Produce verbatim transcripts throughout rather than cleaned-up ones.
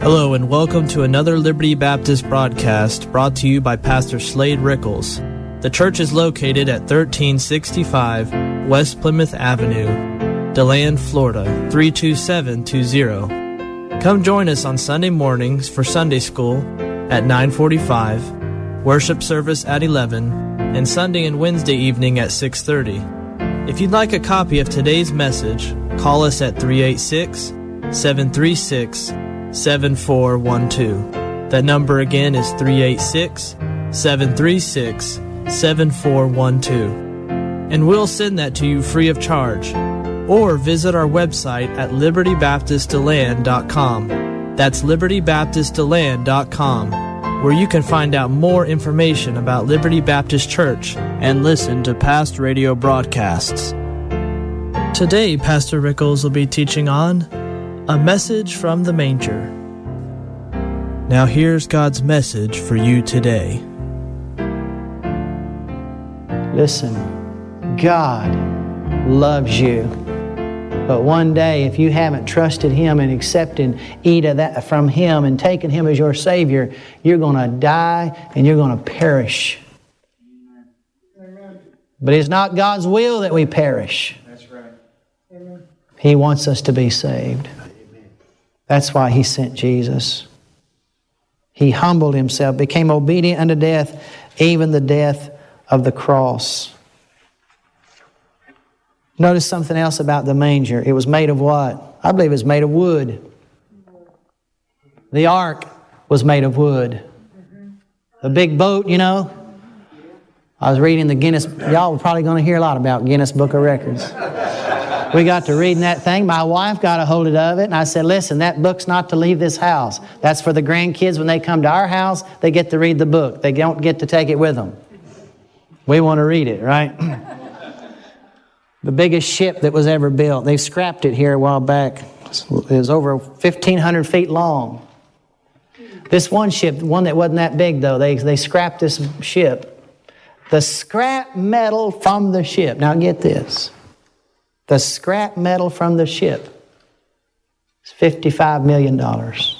Hello and welcome to another Liberty Baptist broadcast brought to you by Pastor Slade Rickles. The church is located at thirteen sixty-five West Plymouth Avenue, DeLand, Florida, three two seven two zero. Come join us on Sunday mornings for Sunday school at nine forty-five, worship service at eleven, and Sunday and Wednesday evening at six thirty. If you'd like a copy of today's message, call us at three eight six, seven three six, seven four one two. That number again is three eight six, seven three six, seven four one two. And we'll send that to you free of charge. Or visit our website at liberty baptist deland dot com. That's liberty baptist deland dot com, where you can find out more information about Liberty Baptist Church and listen to past radio broadcasts. Today, Pastor Rickles will be teaching on A Message from the Manger. Now here's God's message for you today. Listen, God loves you. But one day, if you haven't trusted Him and accepted eat of that from Him and taken Him as your Savior, you're going to die and you're going to perish. Amen. But it's not God's will that we perish. That's right. Amen. He wants us to be saved. Amen. That's why He sent Jesus. He humbled Himself, became obedient unto death, even the death of the cross. Notice something else about the manger. It was made of what? I believe it was made of wood. The ark was made of wood. The big boat, you know. I was reading the Guinness. Y'all were probably going to hear a lot about Guinness Book of Records. We got to reading that thing. My wife got a hold of it, and I said, listen, that book's not to leave this house. That's for the grandkids. When they come to our house, they get to read the book. They don't get to take it with them. We want to read it, right? The biggest ship that was ever built. They scrapped it here a while back. It was over fifteen hundred feet long. This one ship, one that wasn't that big though, they, they scrapped this ship. The scrap metal from the ship. Now get this. The scrap metal from the ship is fifty-five million dollars.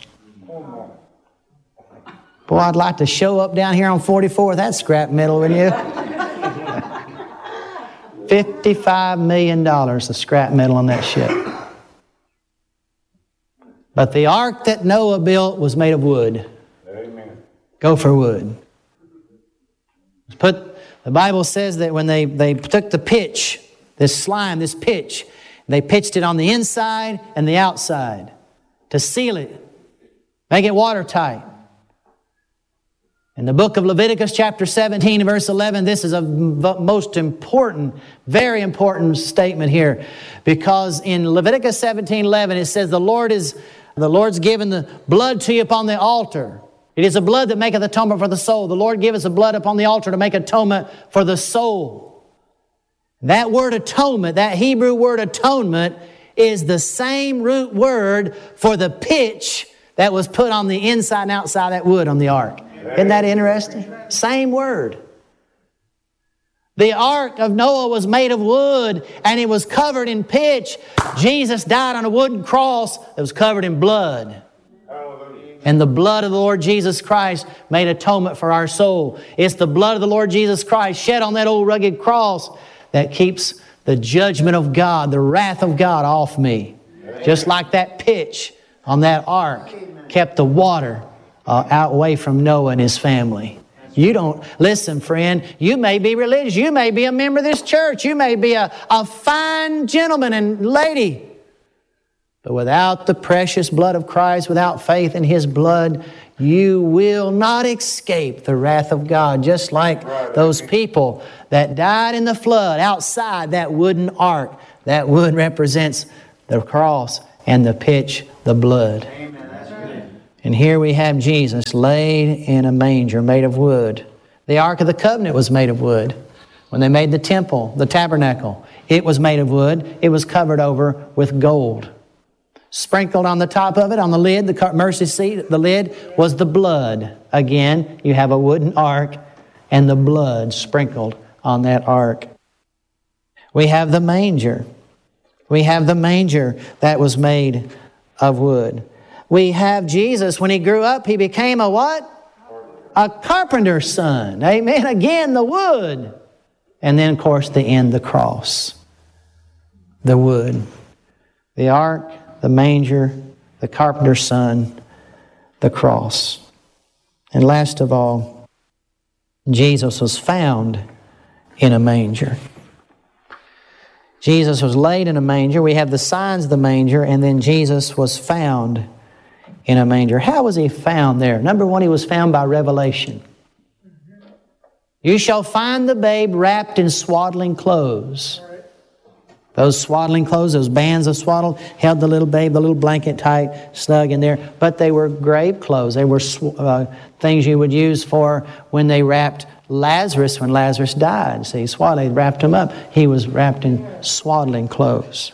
Boy, I'd like to show up down here on forty-fourth, that scrap metal, wouldn't you? fifty-five million dollars of scrap metal on that ship. But the ark that Noah built was made of wood. Amen. Go for wood. Put, the Bible says that when they, they took the pitch, this slime, this pitch, they pitched it on the inside and the outside to seal it, make it watertight. In the book of Leviticus chapter seventeen verse eleven, this is a most important, very important statement here. Because in Leviticus seventeen eleven, it says, the Lord is, the Lord's given the blood to you upon the altar. It is the blood that maketh atonement for the soul. The Lord giveth the blood upon the altar to make atonement for the soul. That word atonement, that Hebrew word atonement, is the same root word for the pitch that was put on the inside and outside of that wood on the ark. Isn't that interesting? Same word. The ark of Noah was made of wood and it was covered in pitch. Jesus died on a wooden cross that was covered in blood. And the blood of the Lord Jesus Christ made atonement for our soul. It's the blood of the Lord Jesus Christ shed on that old rugged cross that keeps the judgment of God, the wrath of God off me. Just like that pitch on that ark kept the water Uh, out away from Noah and his family. You don't, listen friend, you may be religious. You may be a member of this church. You may be a, a fine gentleman and lady. But without the precious blood of Christ, without faith in His blood, you will not escape the wrath of God. Just like those people that died in the flood outside that wooden ark. That wood represents the cross and the pitch, the blood. And here we have Jesus laid in a manger made of wood. The Ark of the Covenant was made of wood. When they made the temple, the tabernacle, it was made of wood. It was covered over with gold. Sprinkled on the top of it, on the lid, the mercy seat, the lid was the blood. Again, you have a wooden ark and the blood sprinkled on that ark. We have the manger. We have the manger that was made of wood. We have Jesus. When he grew up, he became a what? A carpenter's son. Amen. Again, the wood. And then, of course, the end, the cross. The wood. The ark, the manger, the carpenter's son, the cross. And last of all, Jesus was found in a manger. Jesus was laid in a manger. We have the signs of the manger, and then Jesus was found in a manger. How was he found there? Number one, he was found by revelation. You shall find the babe wrapped in swaddling clothes. Those swaddling clothes, those bands of swaddle, held the little babe, the little blanket tight, snug in there. But they were grave clothes. They were uh, things you would use for when they wrapped Lazarus, when Lazarus died. See, swaddling, they wrapped him up. He was wrapped in swaddling clothes.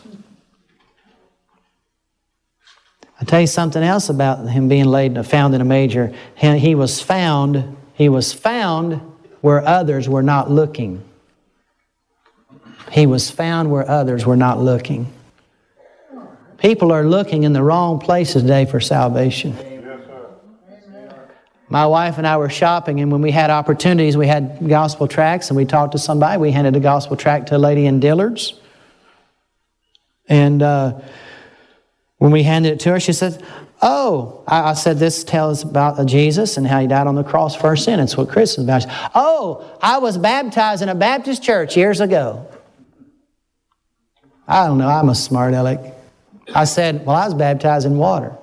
I'll tell you something else about him being laid, found in a manger. He was found, he was found where others were not looking. He was found where others were not looking. People are looking in the wrong places today for salvation. My wife and I were shopping, and when we had opportunities, we had gospel tracts, and we talked to somebody. We handed a gospel tract to a lady in Dillard's. And uh, when we handed it to her, she said, oh, I, I said, this tells about Jesus and how he died on the cross for our sin. It's what Chris is about. Oh, I was baptized in a Baptist church years ago. I don't know, I'm a smart aleck. I said, well, I was baptized in water.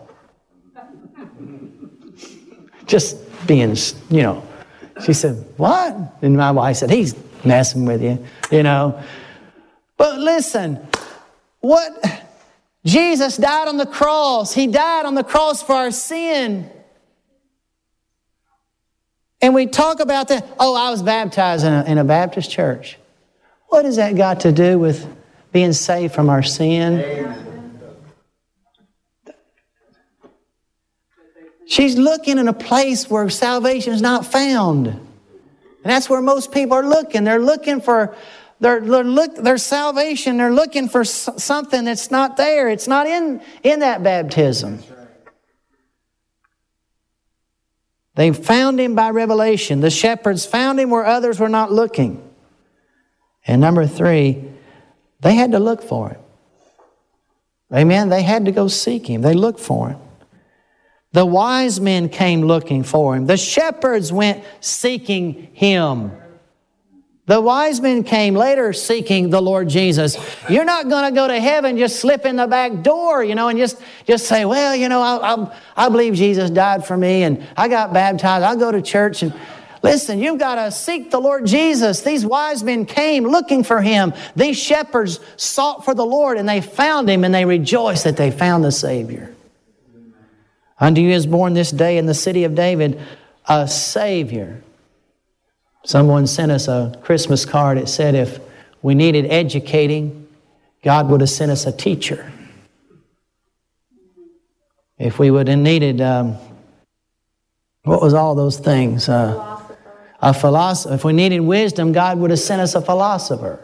Just being, you know. She said, what? And my wife said, he's messing with you, you know. But listen, what? Jesus died on the cross. He died on the cross for our sin. And we talk about that, oh, I was baptized in a, in a Baptist church. What has that got to do with being saved from our sin? Amen. She's looking in a place where salvation is not found. And that's where most people are looking. They're looking for their, their, look, their salvation. They're looking for something that's not there. It's not in, in that baptism. They found him by revelation. The shepherds found him where others were not looking. And number three, they had to look for him. Amen? They had to go seek him. They looked for him. The wise men came looking for him. The shepherds went seeking him. The wise men came later seeking the Lord Jesus. You're not going to go to heaven, just slip in the back door, you know, and just, just say, well, you know, I, I, I believe Jesus died for me and I got baptized. I'll go to church. And listen, you've got to seek the Lord Jesus. These wise men came looking for him. These shepherds sought for the Lord and they found him and they rejoiced that they found the Savior. Unto you is born this day in the city of David a Savior. Someone sent us a Christmas card. It said if we needed educating, God would have sent us a teacher. If we would have needed, um, what was all those things? Uh, philosopher. A philosopher. If we needed wisdom, God would have sent us a philosopher.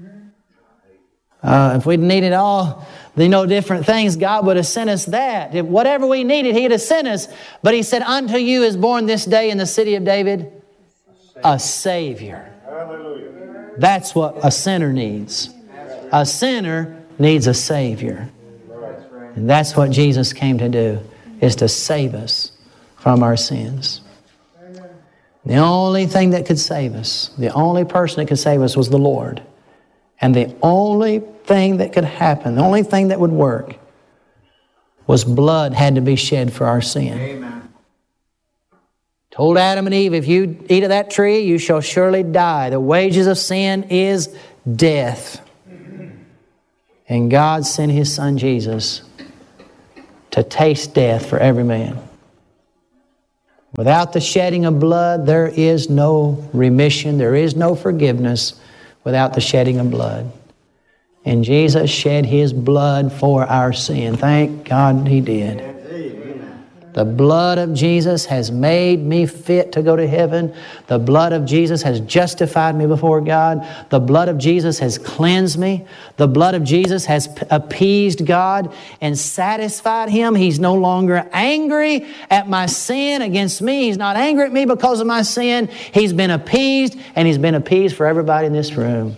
Uh, if we needed all, you know, different things, God would have sent us that. If whatever we needed, He'd have sent us. But He said, unto you is born this day in the city of David a Savior. Hallelujah. That's what a sinner needs. A sinner needs a Savior. And that's what Jesus came to do, is to save us from our sins. The only thing that could save us, the only person that could save us was the Lord. And the only thing that could happen, the only thing that would work, was blood had to be shed for our sin. Amen. Told Adam and Eve, if you eat of that tree, you shall surely die. The wages of sin is death. And God sent His Son Jesus to taste death for every man. Without the shedding of blood, there is no remission, there is no forgiveness without the shedding of blood. And Jesus shed His blood for our sin. Thank God He did. The blood of Jesus has made me fit to go to heaven. The blood of Jesus has justified me before God. The blood of Jesus has cleansed me. The blood of Jesus has appeased God and satisfied Him. He's no longer angry at my sin against me. He's not angry at me because of my sin. He's been appeased, and He's been appeased for everybody in this room.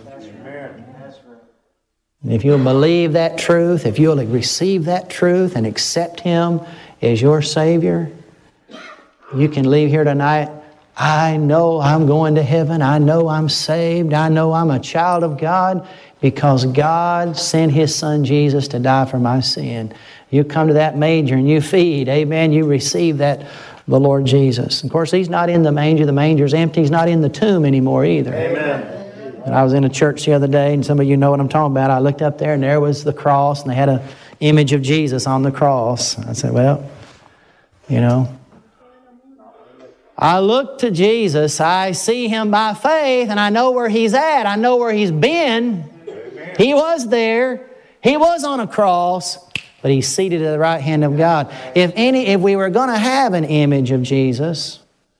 If you'll believe that truth, if you'll receive that truth and accept Him as your Savior, you can leave here tonight. I know I'm going to heaven. I know I'm saved. I know I'm a child of God because God sent His Son Jesus to die for my sin. You come to that manger and you feed. Amen. You receive that, the Lord Jesus. Of course, He's not in the manger. The manger's empty. He's not in the tomb anymore either. Amen. And I was in a church the other day, and some of you know what I'm talking about. I looked up there, and there was the cross, and they had an image of Jesus on the cross. I said, well, you know, I look to Jesus. I see Him by faith, and I know where He's at. I know where He's been. Amen. He was there. He was on a cross, but He's seated at the right hand of God. If any, if we were going to have an image of Jesus,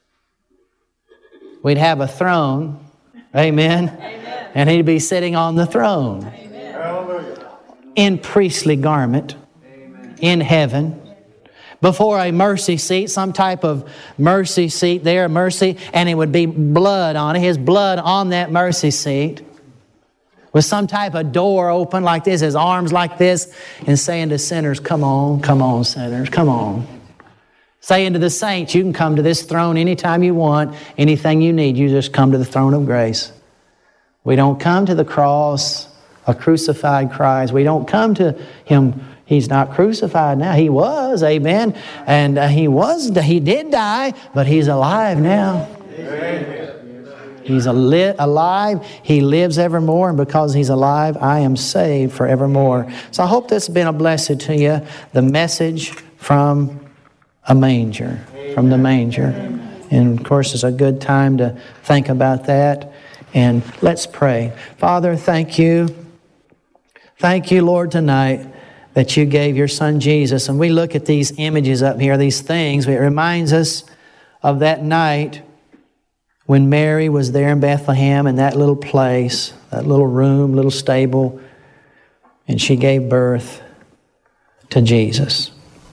we'd have a throne. Amen. Amen. And He'd be sitting on the throne. Amen. In priestly garment. Amen. In heaven. Before a mercy seat, some type of mercy seat there, mercy, and it would be blood on it, His blood on that mercy seat. With some type of door open like this, His arms like this, and saying to sinners, come on, come on, sinners, come on. Saying to the saints, you can come to this throne anytime you want, anything you need, you just come to the throne of grace. We don't come to the cross, a crucified Christ. We don't come to Him. He's not crucified now. He was, amen. And uh, He was, He did die, but He's alive now. Amen. He's a lit, alive. He lives evermore, and because He's alive, I am saved forevermore. So I hope this has been a blessing to you. The message from a manger, from the manger. And of course, it's a good time to think about that. And let's pray. Father, thank You. Thank You, Lord, tonight that You gave Your Son Jesus. And we look at these images up here, these things. It reminds us of that night when Mary was there in Bethlehem in that little place, that little room, little stable, and she gave birth to Jesus.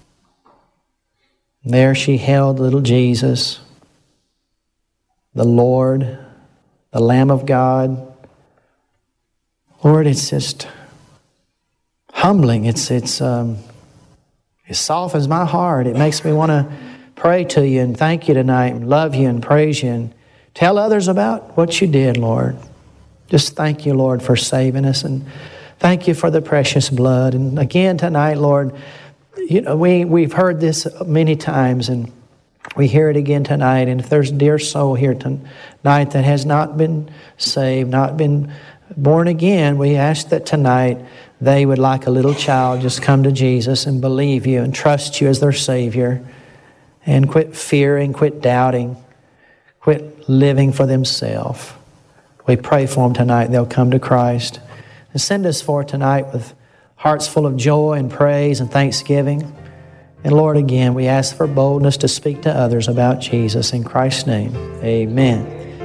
There she held little Jesus, the Lord, the Lamb of God. Lord, it's just humbling. It's it's um, it softens my heart. It makes me want to pray to You and thank You tonight and love You and praise You and tell others about what You did, Lord. Just thank You, Lord, for saving us, and thank You for the precious blood. And again tonight, Lord, you know, we, we've heard this many times, and we hear it again tonight. And if there's a dear soul here tonight that has not been saved, not been born again, we ask that tonight they would, like a little child, just come to Jesus and believe You and trust You as their Savior, and quit fearing, quit doubting, quit living for themselves. We pray for them tonight. They'll come to Christ. And send us forth tonight with hearts full of joy and praise and thanksgiving. And Lord, again, we ask for boldness to speak to others about Jesus. In Christ's name, amen.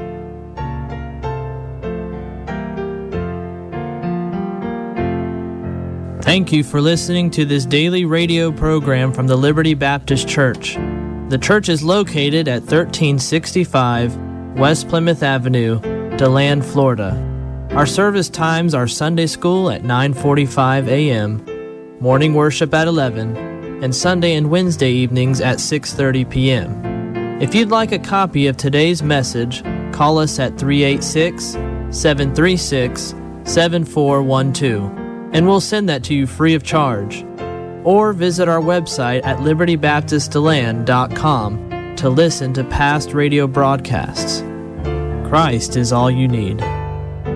Thank you for listening to this daily radio program from the Liberty Baptist Church. The church is located at thirteen sixty-five West Plymouth Avenue, DeLand, Florida. Our service times are Sunday school at nine forty-five a.m., morning worship at eleven, and Sunday and Wednesday evenings at six thirty p.m. If you'd like a copy of today's message, call us at three eight six, seven three six, seven four one two, and we'll send that to you free of charge. Or visit our website at liberty baptist deland dot com to listen to past radio broadcasts. Christ is all you need.